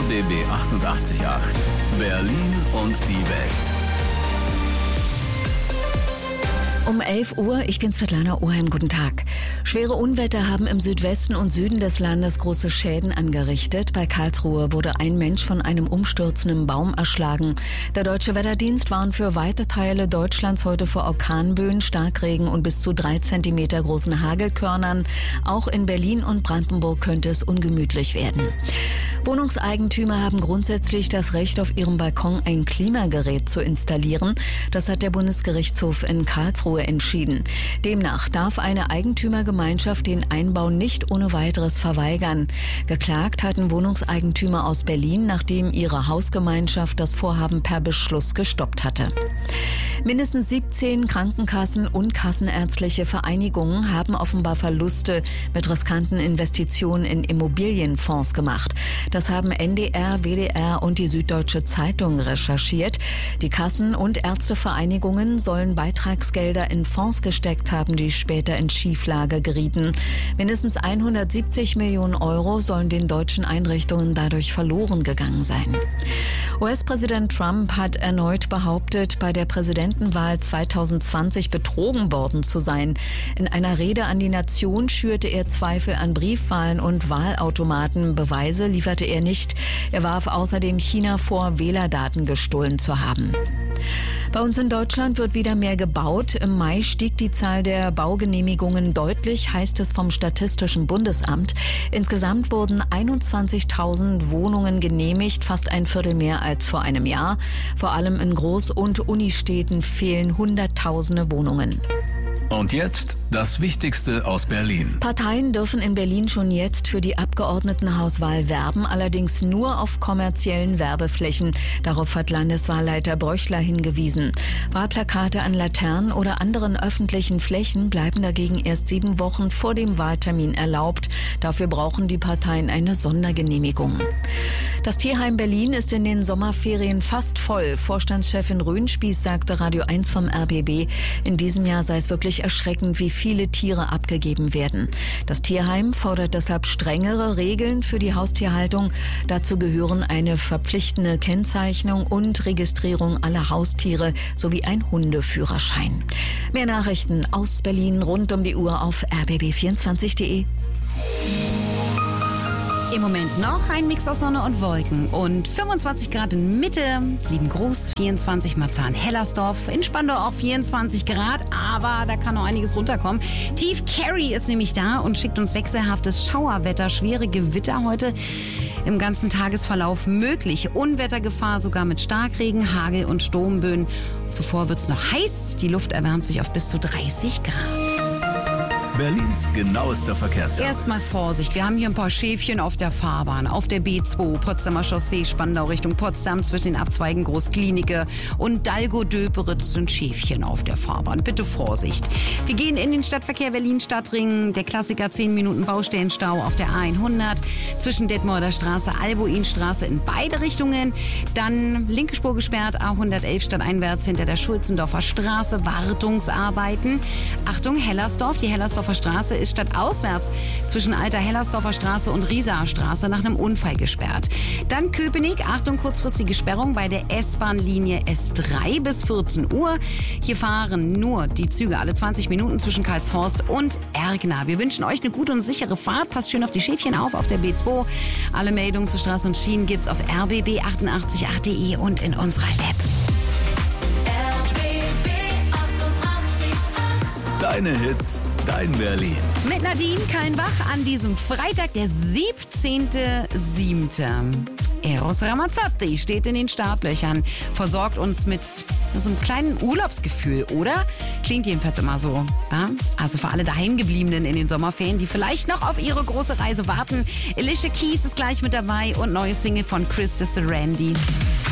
RBB 88.8 Berlin und die Welt. Um 11 Uhr, ich bin Svetlana Oheim, guten Tag. Schwere Unwetter haben im Südwesten und Süden des Landes große Schäden angerichtet. Bei Karlsruhe wurde ein Mensch von einem umstürzenden Baum erschlagen. Der Deutsche Wetterdienst warnt für weite Teile Deutschlands heute vor Orkanböen, Starkregen und bis zu 3 Zentimeter großen Hagelkörnern. Auch in Berlin und Brandenburg könnte es ungemütlich werden. Wohnungseigentümer haben grundsätzlich das Recht, auf ihrem Balkon ein Klimagerät zu installieren. Das hat der Bundesgerichtshof in Karlsruhe entschieden. Demnach darf eine Eigentümergemeinschaft den Einbau nicht ohne weiteres verweigern. Geklagt hatten Wohnungseigentümer aus Berlin, nachdem ihre Hausgemeinschaft das Vorhaben per Beschluss gestoppt hatte. Mindestens 17 Krankenkassen und kassenärztliche Vereinigungen haben offenbar Verluste mit riskanten Investitionen in Immobilienfonds gemacht. Das haben NDR, WDR und die Süddeutsche Zeitung recherchiert. Die Kassen- und Ärztevereinigungen sollen Beitragsgelder in Fonds gesteckt haben, die später in Schieflage gerieten. Mindestens 170 Millionen Euro sollen den deutschen Einrichtungen dadurch verloren gegangen sein. US-Präsident Trump hat erneut behauptet, bei der Präsidentenwahl 2020 betrogen worden zu sein. In einer Rede an die Nation schürte er Zweifel an Briefwahlen und Wahlautomaten. Beweise lieferte er nicht. Er warf außerdem China vor, Wählerdaten gestohlen zu haben. Bei uns in Deutschland wird wieder mehr gebaut. Im Mai stieg die Zahl der Baugenehmigungen deutlich, heißt es vom Statistischen Bundesamt. Insgesamt wurden 21.000 Wohnungen genehmigt, fast ein Viertel mehr als vor einem Jahr. Vor allem in Groß- und Unistädten fehlen Hunderttausende Wohnungen. Und jetzt das Wichtigste aus Berlin. Parteien dürfen in Berlin schon jetzt für die Abgeordnetenhauswahl werben, allerdings nur auf kommerziellen Werbeflächen. Darauf hat Landeswahlleiter Bröchler hingewiesen. Wahlplakate an Laternen oder anderen öffentlichen Flächen bleiben dagegen erst 7 Wochen vor dem Wahltermin erlaubt. Dafür brauchen die Parteien eine Sondergenehmigung. Das Tierheim Berlin ist in den Sommerferien fast voll. Vorstandschefin Röhnspieß sagte Radio 1 vom RBB, in diesem Jahr sei es wirklich erschreckend, wie viele Tiere abgegeben werden. Das Tierheim fordert deshalb strengere Regeln für die Haustierhaltung. Dazu gehören eine verpflichtende Kennzeichnung und Registrierung aller Haustiere sowie ein Hundeführerschein. Mehr Nachrichten aus Berlin rund um die Uhr auf rbb24.de. Im Moment noch ein Mix aus Sonne und Wolken und 25 Grad in Mitte, Liebengroß 24, Marzahn-Hellersdorf, in Spandau auch 24 Grad, aber da kann noch einiges runterkommen. Tief Carrie ist nämlich da und schickt uns wechselhaftes Schauerwetter, schwere Gewitter heute im ganzen Tagesverlauf möglich. Unwettergefahr sogar mit Starkregen, Hagel und Sturmböen. Zuvor wird es noch heiß, die Luft erwärmt sich auf bis zu 30 Grad. Berlins genauester Verkehrsservice. Erstmal Vorsicht, wir haben hier ein paar Schäfchen auf der Fahrbahn. Auf der B2, Potsdamer Chaussee, Spandau Richtung Potsdam, zwischen den Abzweigen Großklinike und Dalgo-Döberitz sind Schäfchen auf der Fahrbahn. Bitte Vorsicht. Wir gehen in den Stadtverkehr Berlin-Stadtring. Der Klassiker 10 Minuten Baustellenstau auf der A100 zwischen Detmolder Straße, Albuinstraße in beide Richtungen. Dann linke Spur gesperrt, A111 stadteinwärts hinter der Schulzendorfer Straße, Wartungsarbeiten. Achtung, Hellersdorf, die Hellersdorfer Straße ist stadtauswärts zwischen Alter Hellersdorfer Straße und Riesaer Straße nach einem Unfall gesperrt. Dann Köpenick, Achtung, kurzfristige Sperrung bei der S-Bahn-Linie S3 bis 14 Uhr. Hier fahren nur die Züge alle 20 Minuten zwischen Karlshorst und Ergner. Wir wünschen euch eine gute und sichere Fahrt. Passt schön auf die Schäfchen auf der B2. Alle Meldungen zu Straßen und Schienen gibt's auf rbb888.de und in unserer App. Deine Hits, dein Berlin. Mit Nadine Kallenbach an diesem Freitag, der 17.07. Eros Ramazzotti steht in den Startlöchern, versorgt uns mit so einem kleinen Urlaubsgefühl, oder? Klingt jedenfalls immer so. Ja? Also für alle Daheimgebliebenen in den Sommerferien, die vielleicht noch auf ihre große Reise warten. Alicia Keys ist gleich mit dabei und neue Single von Chris de Randy.